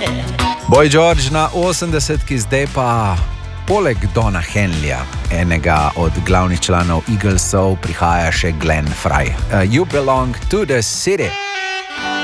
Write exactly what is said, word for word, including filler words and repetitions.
Boy George na osemdesetki, zdaj pa poleg Dona Henleya, enega od glavnih članov Eaglesov, prihaja še Glenn Frey. Uh, You belong to the city.